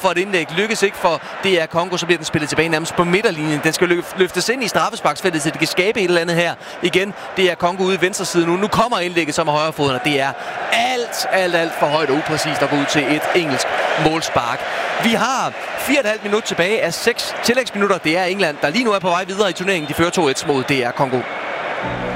for et indlæg. Lykkes ikke for DR Congo, så bliver den spillet tilbage nærmest på midterlinjen. Den skal løftes ind i straffesparksfeltet, så det kan skabe et eller andet her. Igen, DR Congo ude i venstre side nu. Nu kommer indlægget som er højrefoden, og det er alt for højt og upræcist at gå ud til et engelsk målspark. Vi har 4,5 minutter tilbage af 6 tillægsminutter. Det er England, der lige nu er på vej videre i turneringen. De fører 2-1 mod DR Congo.